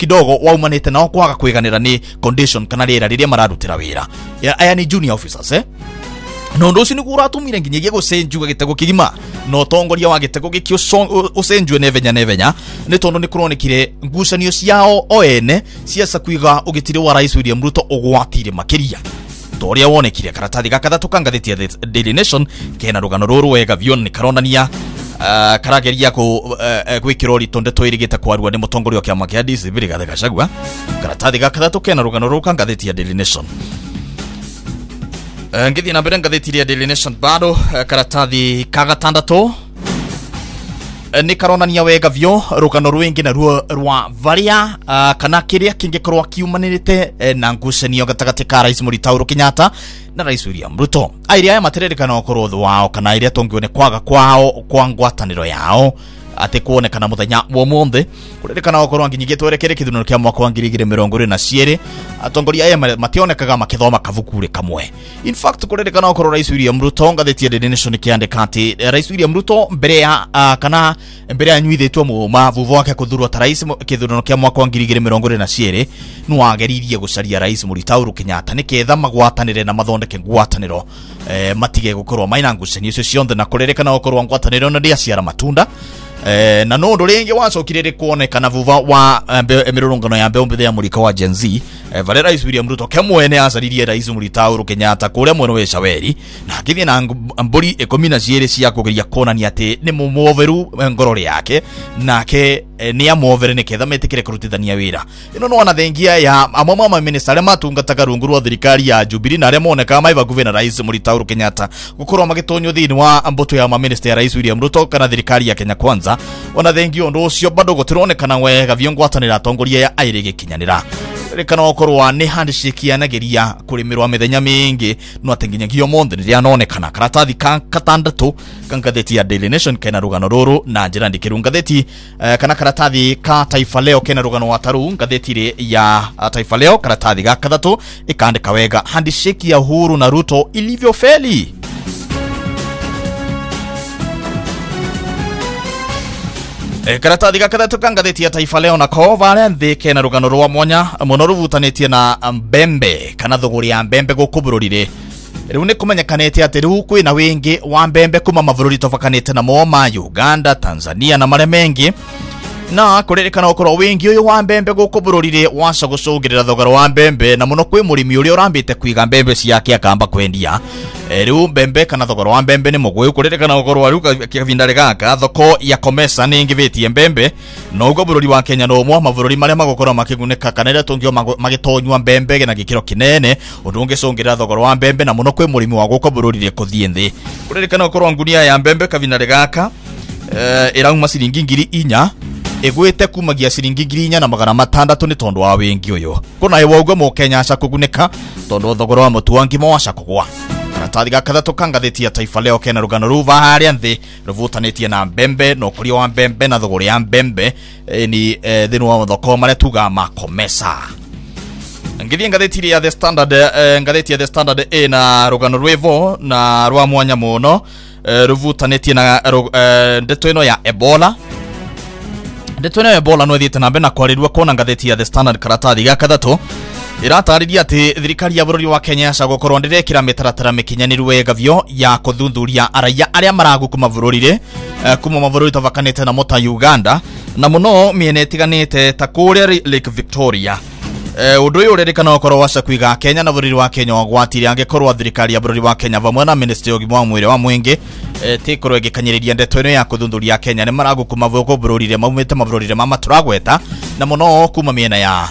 kidogo waumanite nao kwaga kwiganira ni condition kana rira riria mararutira wira aya ni junior officers no ndo ucio niguo uratumire nginyagia gucenjua gitego kigima no tongoria wa gitego giki ucenjue nevenya ni tondu ni kuronekire ngucanio ciao oene ciaca kuiga ugitire wa rais William Ruto ugwatire makiria toria wonekire karatathi gakathatu kangathiti ya Daily Nation kena rugano ruru wega vion ni karonania karageria gwikira uritu ndeto irigite kwarua ni mutongoria wa kiama kia DCP Rigathi Gachagua karatathi gakathatu kena rugano ruru kangathiti ya Daily Nation ngithi na mbere ngathiti ya Daily Nation bado karatathi kagatandatu ni karonania wega vyo rugano rwingi na ruo rwa varia kana kiria kingikorwa kiumanirite na ngucanio gatagati ka rais Mũritaũrũ Kenyatta na rais William Ruto airia matererekana okorwo thu wao kana iria tongione kwaga kwao kwa ngwataniro yao ate kuonekana muthenya wa munthe kurerekana okorwo nginyigie twerekere kithuno kia mwaka wa 2022 atongoria aya mationekaga makithoma kavukure kamwe. In fact kurerekana okorwo rais William Ruto ngatheti ya Daily Nation kiandika ati rais William Ruto mbere ya kana mbere ya nyuithitwo muma vuvu wake kuthurwa ta rais kithuno kia mwaka wa 2022 no ageririe gucaria rais Mũritaũrũ Kenyatta niketha magwatanire na mathondeke ngwataniro matige gukorwo maina ngucanio icio cionthe na kurerekana okorwo ngwataniro na ndia ciara matunda na no ndo ringi wacokirire kuonekana vuva wa mirurungano ya mbembe ya murika wa Gen Z vale rais William Ruto kemwene acaririe rais Mũritaũrũ Kenyatta kuria mwene we Caweri na ngithie na mburi 12 cia kugeria kuonania ati ni mumoveru ngorori yake nake ni amovere niketha metikire kurutithania wira ino no ona thengia ya amwe ma minister arĩa matungataga rungu rwa thirikari ya Jubilee na arĩa moneka maiva guve na rais Mũritaũrũ Kenyatta gukorwo magitonyo thini wa mbuto ya minister ya rais William Ruto kana thirikari ya Kenya Kwanza ona thengio ndo ucio bado gutironekana wega viongoatanira atongoria ya airege kinyanira rekana okorwa ni handshake yanageria kurimirwa mithenya mingi no atenginyagio monthe riria nonekana karatathi katandatu kangatheti ya Daily Nation kena rugano ruru na njira ndikiru ngatheti kana karatathi ka Taifa Leo kena rugano wataru ngatheti ya Taifa Leo karatathi gakathatu ikandika wega handshake ya Uhuru na Ruto ilivyofeli. Karatathi gakathatu kangatheti ya Taifa Leo na kovale nthike na rugano rwa mwanya muno ruvutanetie na mbembe kana thogori ya mbembe gukubururire riu ni kumenyekanete ati riu kwina wingi wa mbembe kuma mavururi tofakanite na moma Uganda, Tanzania na mare mengi na kurerekana okorwo wingi uyu wa mbembe gukubururire waca gucungirira thogora wa mbembe na muno kwi murimi uri urambite kwiga mbembe ciake akamba kwendia riu mbembe kana thogora wa mbembe ni mugwi kurerekana okorwo riu kavindare gaka thoko ya Komesa ni ngivitie mbembe no ugo bururi wa Kenya no mwa mavururi maria magokorwo makiguneka kana ira tungio magitonywa mbembe na gikiro kinene undu ungicungirira thogora wa mbembe na muno kwi murimi wa gukubururire kuthie nthi kurerekana okorwo ngunia ya mbembe kavindare gaka irauma ciringi 4,000 egwete kumagia ciringi 4,600 ni tondu wa wingi uyu kuna ewa ugo mu Kenya aca kuguneka tondu thogora wa mutu wa ngima waca kugwa. Karatathi gakathatu kangatheti ya Taifa Leo kena rugano ruva haria nthi ruvutanetie na mbembe no kuria wa mbembe na thogora ya mbembe ni thinu wa thoko maria tuga ma Komesa. Ngithie ngatheti ya The Standard ngatheti ya The Standard na rugano rwevo na rwa mwanya muno ruvutanetie na ndeto ino ya Ebola. Ndeto ya Ebola no thiete na mbere na kwarirwa kona ngatheti ya The Standard karatathi gakathatu iratariria ati thirikari ya bururi wa Kenya aca gukorwo ndirekira mitaratara mikinyaniru wega vyo ya kuthuthuria araia aria maragukuma bururire kuma mavururi tovakanite na mota Uganda na muno miene tiganite ta kuria Lake Victoria. Undu uyu urerekana okorwo waca kwiga Kenya na bururi wa Kenya wagwatire angekorwo thirikari ya bururi wa Kenya vamwe na ministry ogima wa mwire wa mwingi tikorwo igikanyiriria ndeto ino ya kuthuthuria Kenya ni maragukuma bururire maumite mavururire mama turagweta na muno kuma miena ya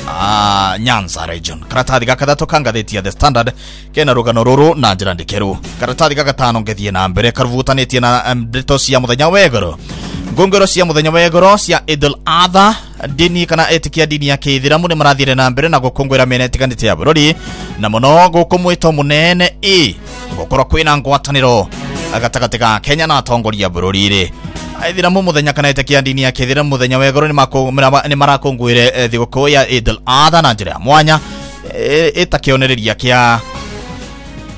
Nyanza region. Karatathi gakathatu kangatheti ya The Standard kena rugano ruru na njira ndikeru. Karatathi gagatano ngethie na mbere karuvutanetie na ndeto cia muthenya wegoro ngongero cia muthenya wegoro cia Idul Adha dini kana etikia dini ya Kiithiramu ni marathire na mbere na gukungwira mene etikanite ya bururi na muno gukumwito munene gukorwo kwina ngwataniro agatagati ga Kenya na atongoria bururi Aithiramu muthenya kana etikia dini ya Kiithiramu muthenya wegoro ni marakungwire thiguku ya Idul Adha na njira ya mwanya itakionereria kia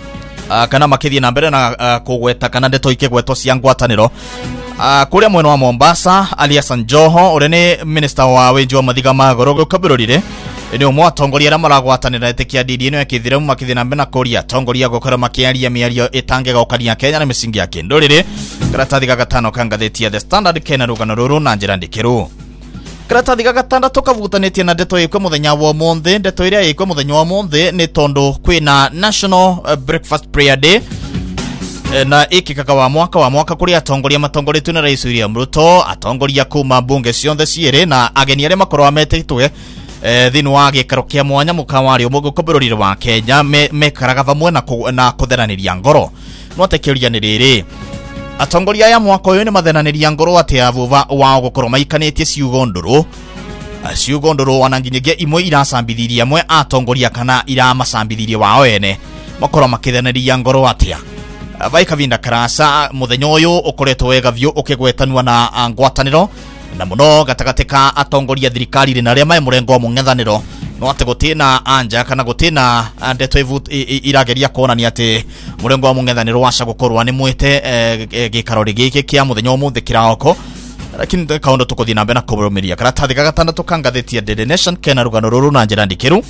kana makithie na mbere na kugweta kana ndeto ikigwetwo cia ngwataniro kuria mwena wa Mombasa. Ali Hassan Joho ure ni minister wa wenji wa mathiga magoro gukabirorire ni umwe atongoria aria maragwatanira etikia ndidi ino yakithire makithie na mbere na kuria atongoria gukora makiaria miario itangega ukania Kenya na misingi ya kindurire. Karatathi ga gatano ka ngatheti ya The Standard kena rugano ruru na njira ndikiru. Karatathi ga gatandatu kavutanĩtie na ndeto ikwe muthenya wa umuthi. Ndeto iria ikwe muthenya wa umuthi ni tondu kwina National Breakfast Prayer Day na ikikaka wa mwaka kuri atongoria matongoretwe na Rais William Ruto, atongoria kuma bunge cionthe ciere na ageni aria makorwa metetwe thini wa gikaro kia mwanya mukawari umugo kubururire wa Kenya mekaraga vamwe na kutheraniria ngoro. No tekeria ni riri atongoria ya mwaka uyu ni mathenaniria ngoro ati avuva wao gukorwo maikanitie ciugo nduru wananginyagia imwe iracambithiria mwe atongoria kana iramasambithirie wao ene makorwo makithenaniria ngoro atia vai kavinda karasa muthenya uyu ukoretwo wega vyo ukigwetanwa na ngwataniro na muno gatagati ka atongoria thirikari rina ria mai murengo wa mung'ethaniro. No ate gutina anja kana gutina ndeto irageria kuonania ati murengo wa mung'ethaniro waca gukorwa ni mwite gikarori giki kia muthenya umuthi kiraoko, lakini kaundo tukuthie na mbere na kuburumiria. Karatathi ga gatandatu ka ngatheti ya Daily Nation kena rugano ruru na njira ndikiru.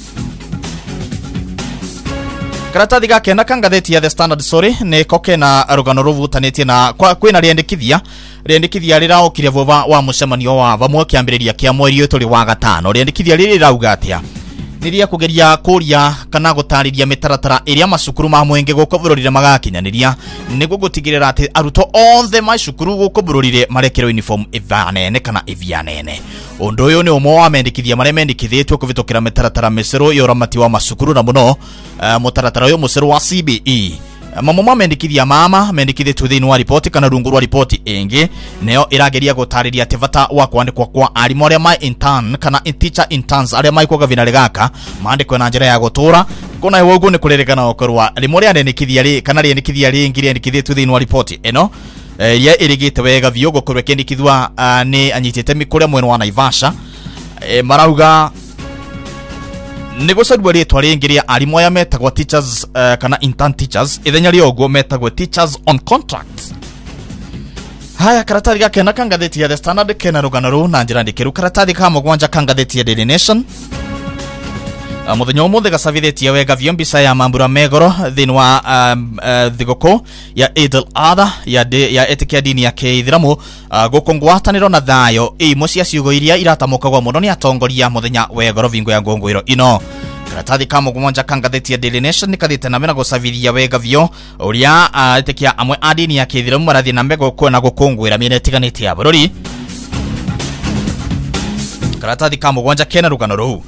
Karatathi ga kenda ka ngatheti ya The Standard ni koke na rugano ruvutanĩtie na kwina riendekithia riraukire vuva wa mucemanio wa vamwe kiambiriria kia mweri turi wa gatano. Riendekithia riri rauga atia niria kugeria kuria kana gutariria mitaratara iria macukuru ma mwenge gukubururire magakinyaniria niguo gutigirira ati aruto othe macukuru gukubururire marekero uniform ivanene kana ivianene. Undu uyu ni umwe wa mendekithia maria mendekithitwe kuvitukira mitaratara misiru ya uramati wa macukuru na muno mutaratara uyu musiru wa CBE. Mamoma mendekithia mendekithitwe thini wa report kana rungu rwa report ingi neo irageria gutariria ati vata wa kwandikwa kwa arimu aria mai intern kana teacher interns aria mai kwa gavinare gaka maandikwe na njira ya gutura. Kuna wogu ni kuririkana okorwa rimu ria ndendekithia ri kana riendekithia ringi riendekithitwe thini wa report eno ya irigite wega vyo gukorwa kendikithwa ni anyitite mikure mwena wa Naivasha. Marauga negosadu ritwa ringiria arimu aya metagwa teachers kana intern teachers ithenya riogo metagwa teachers on contract. Haya, karatathi ga kena ka ngatheti ya The Standard kena rugano ru na njira ndikiru. Karatathi ka mugwanja ka ngatheti ya Daily Nation muthenya umuthi gacavithitie wega vyo mbica ya mambura megoro thini wa thigoko ya Eid al-Adha ya etikia dini ya Kiithiramu guku ngwataniro na thayo imwe cia ciugo iria iratamukagwo muno ni atongoria muthenya wegoro vingo ya ngongwiro ino. Karatathi ka mugwanja ka ngatheti ya Daily Nation nikathite na mena gucavithia wega vyo uria etikia amwe a dini ya Kiithiramu marathi na mbego kuona gukungwira miena itiganite ya bururi. Karatathi ka mugwanja kena rugano ru.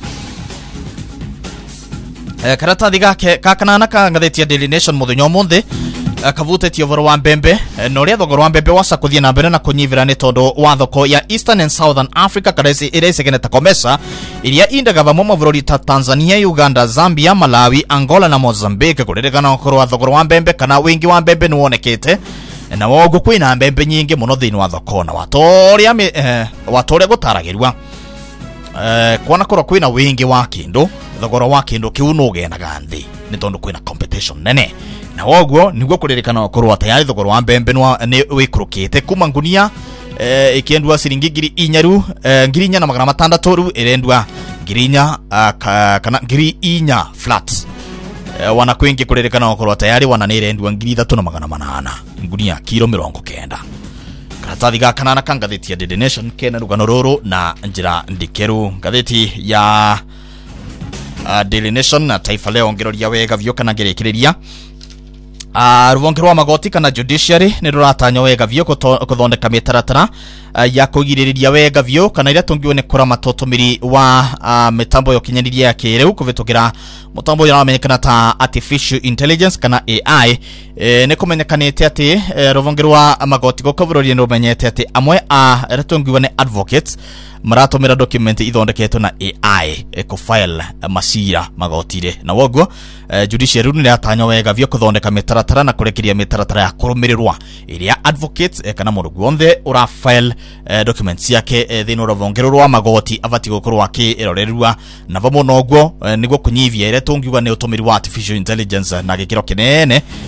Karatathi ga kanana ka ngatheti ya Daily Nation muthenya umuthi kavutetie voro wa mbembe no ria thogoro wa mbembe waca kuthie na mbere na kunyivira ni tondu wa thoko ya Eastern and Southern Africa karesi iresegeneta komesa iria indaga vamwe mavururi ta Tanzania, Uganda, Zambia, Malawi, Angola na Mozambique. Kuririkana okorwa thogoro wa mbembe kana wingi wa mbembe ni wonekete na wogo kwina mbembe nyingi muno thini wa thoko na watoria gutaragirwa kwana korwa kwina wingi wa kindu thogoro wa kindu kiu nugenaga nthi ni tondu kwina competition nene na woguo niguo kuririkana okorwa tayari thogoro wa mbembe ni wikurukite kuma ngunia ikiendwa ciringi 4,000 na 600 ru irendwa 4,000 kana 4,000 flat. Wana kwingi kuririkana okorwa tayari wana ni irendwa 3,800 ngunia kilo 90. Karatathi ga kanana ka ngatheti ya Daily Nation kena rugano ruru na njira ndikeru. Ngatheti ya Daily Nation na Taifa Leo ngiroria wega vyo kana ngerekireria ruvonge rwa magoti kana judiciary ni ruratanya wega vyo kuthondeka mitaratara ya kugiririria wega vyo kana ira tungione kura matotomiri wa mitambo yo kinyaniria ya kireu kuvitukira mutambo ya amenyekana ta artificial intelligence kana AI. Ne kumenyekanite ati ruvonge rwa magoti gokavuroria ni rumenyete ati amwe ratungiwa ne advocates maratomira document ithondeketwo na AI file masira magotire na woguo judiciary ni atanya wega vyo kuthondeka mitaratara na kurekeria mitaratara ya kurumirirwa iria advocates kana mundu guonthe ura file documents yake thino ruvonge rwa magoti avati gukorwa akirorerwa na vamo noguo niguo kunyivia ire tungiwa ni utumiri wa artificial intelligence na gikiro kinene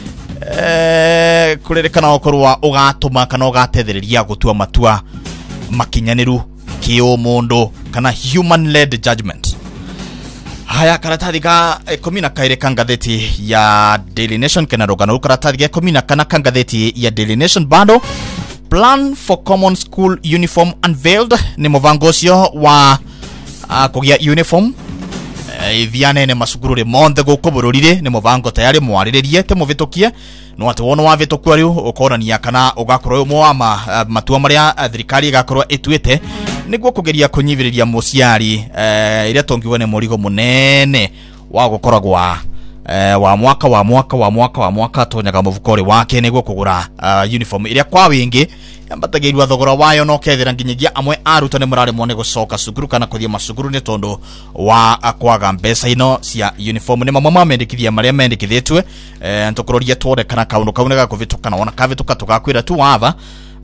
kuririkana okorwa ugatuma kana ugatethereria gutua matua makinyaniru kiumundu kana human led judgment. Haya, karatathi ga 12 ka ngatheti ya Daily Nation kana rugano karatathi ga 12 ka ngatheti ya Daily Nation bado plan for common school uniform unveiled. Ni muvango ucio wa kugia uniform ithianene macukuru monthe guku bururire. Ni muvango tayari mwariririe te muvitukie no ati wono wa vitukua riu ukorania kana ugakorwo umwe wa matua maria thirikari igakorwo ituite niguo kugeria kunyiviriria muciari iria tongiwone murigo munene wa gukoragwa wa mwaka tonyaga muvukori wake niguo kugura uniform iria kwa wingi yambatagirwa thogora wayo no kethira nginyagia amwe arutane murare mone gucoka cukuru kana kuthia macukuru ni tondu wa kwaga mbeca ino cia uniform. Ni mamwe mamendikithia maria mendikithitwe ntukuroria twore kana kaundu kaune ga kuvituka na wona kavituka tugakwira tu watha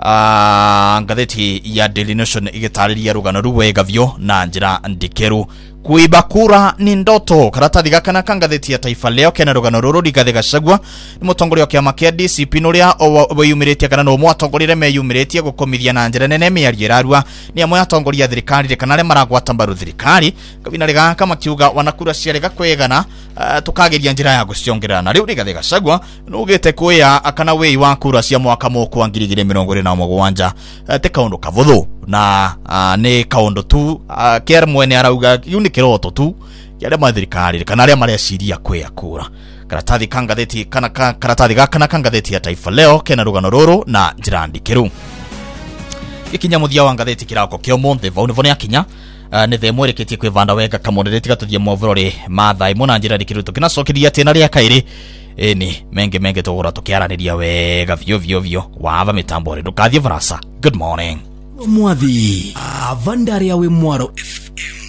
ngatheti ya Daily Nation igitariria rugano ruwega vyo na njira ndikeru. Kuiba kura ni ndoto. Karatathi gakana ka ngatheti ya Taifa Leo kena rugano ruru Rigathi Gachagua ni mutongoria wa kiama kia DCP nuria oyumiritie kana no mwatongorire meyumiritie gukomithia na njira nene miario irarua ni amwe atongoria thirikari kana le maragwata mbaru thirikari kabina riga kama kiuga wanakura ciarega kwegana tukageria njira ya guciongerera na riu Rigathi Gachagua nugite kuya akana wei wa kura cia mwaka moko 2027 te kaundu kavuthu na ni kaundu tu kier mwene arauga yuni kiroto tu yale mathirikari kana aria mareciria kwea kura. Karatathi kangatheti kana karatathi gakana kangatheti ya Taifa Leo kena rugano ruru na njira ndikiru. Ikinya muthia wa ngatheti kirako kio monthe vaunivone akinya ni the mwereketie kwivanda wega kamondereti gatuthie mwovorori mathai mona njira ndikiru tukinacokeria tena ria kairi ni menge tugura tukiaraniria wega vyo wava mitambo ri ndukathie varasa. Good morning mwathi Vandari awe Mwaro FM.